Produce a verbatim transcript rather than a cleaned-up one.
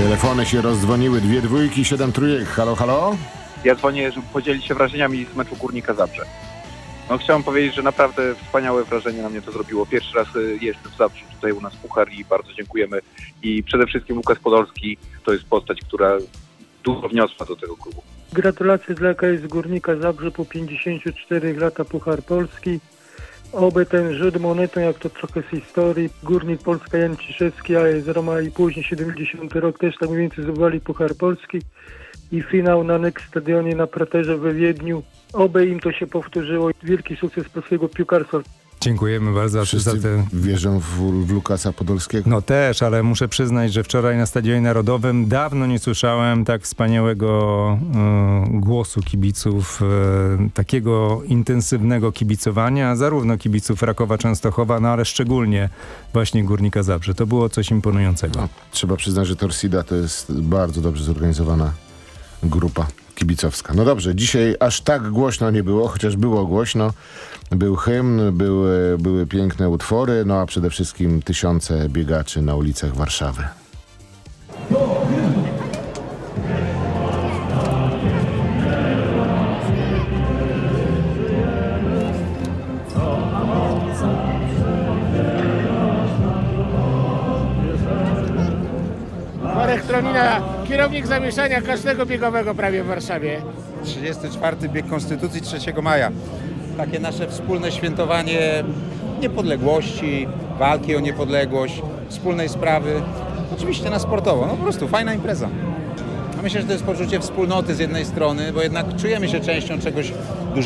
Telefony się rozdzwoniły, dwie dwójki, siedem trójek. Halo, halo? Ja dzwonię, żeby podzielić się wrażeniami z meczu Górnika Zabrze. No chciałem powiedzieć, że naprawdę wspaniałe wrażenie na mnie to zrobiło. Pierwszy raz jestem w Zabrzu, tutaj u nas puchar i bardzo dziękujemy. I przede wszystkim Łukasz Podolski to jest postać, która dużo wniosła do tego klubu. Gratulacje dla K S Górnika Zabrze po pięćdziesięciu czterech latach Puchar Polski. Oby ten rzut monetą, jak to trochę z historii, Górnik Polska Jan Ciszewski, a S Roma i później siedemdziesiąty rok też tak mniej więcej zdobyli Puchar Polski i finał na Next Stadionie na Praterze we Wiedniu. Oby im to się powtórzyło. Wielki sukces polskiego piłkarstwa. Dziękujemy bardzo Wszyscy za te... wierzą w, w Lukasa Podolskiego. No też, ale muszę przyznać, że wczoraj na Stadionie Narodowym dawno nie słyszałem tak wspaniałego y, głosu kibiców, y, takiego intensywnego kibicowania, zarówno kibiców Rakowa Częstochowa, no ale szczególnie właśnie Górnika Zabrze. To było coś imponującego. No, trzeba przyznać, że Torsida to jest bardzo dobrze zorganizowana grupa kibicowska. No dobrze, dzisiaj aż tak głośno nie było, chociaż było głośno. Był hymn, były, były piękne utwory, no a przede wszystkim tysiące biegaczy na ulicach Warszawy. Marek Tronina, kierownik zamieszania każdego biegowego prawie w Warszawie. trzydziesty czwarty bieg Konstytucji trzeciego maja. Takie nasze wspólne świętowanie niepodległości, walki o niepodległość, wspólnej sprawy. Oczywiście na sportowo, no po prostu fajna impreza. A myślę, że to jest poczucie wspólnoty z jednej strony, bo jednak czujemy się częścią czegoś